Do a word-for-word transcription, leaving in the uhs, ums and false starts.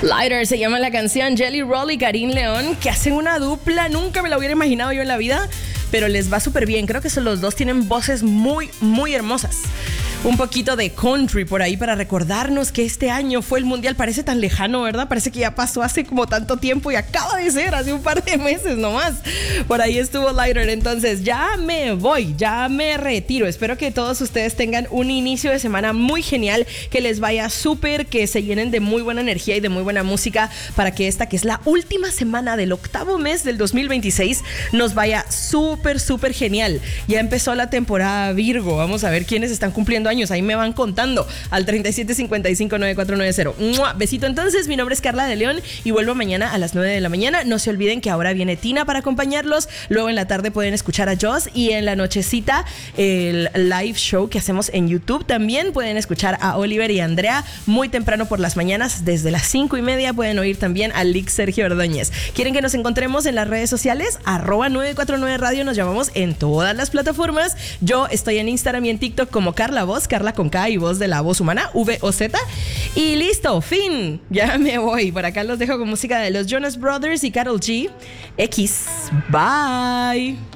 Lighter se llama la canción. Jelly Roll y Karim León, que hacen una dupla, nunca me la hubiera imaginado yo en la vida, pero les va súper bien. Creo que son los dos, tienen voces muy, muy hermosas. Un poquito de country por ahí para recordarnos que este año fue el mundial. Parece tan lejano, ¿verdad? Parece que ya pasó hace como tanto tiempo y acaba de ser, hace un par de meses nomás. Por ahí estuvo Lighter. Entonces ya me voy, ya me retiro. Espero que todos ustedes tengan un inicio de semana muy genial, que les vaya súper, que se llenen de muy buena energía y de muy buena música para que esta, que es la última semana del octavo mes del dos mil veintiséis, nos vaya súper, súper genial. Ya empezó la temporada Virgo. Vamos a ver quiénes están cumpliendo años. Ahí me van contando al treinta y siete cincuenta y cinco noventa y cuatro noventa. ¡Mua! Besito entonces, mi nombre es Carla de León y vuelvo mañana a las nueve de la mañana. No se olviden que ahora viene Tina para acompañarlos. Luego en la tarde pueden escuchar a Joss y en la nochecita el live show que hacemos en YouTube. También pueden escuchar a Oliver y Andrea muy temprano por las mañanas. Desde las cinco y media pueden oír también a Lick Sergio Ordóñez. ¿Quieren que nos encontremos en las redes sociales? Arroba nueve cuatro nueve Radio. Nos llamamos en todas las plataformas. Yo estoy en Instagram y en TikTok como Carla Voz, Carla con K y voz de la voz humana, V O Z. Y listo, fin. Ya me voy. Por acá los dejo con música de los Jonas Brothers y Karol G. X. Bye.